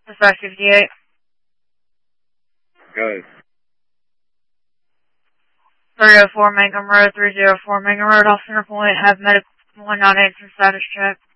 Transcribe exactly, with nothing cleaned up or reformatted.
Dispatch fifty-eight. Go ahead. three oh four Mangum Road, three oh four Mangum Road, off center point, have medical one nine eight for status check.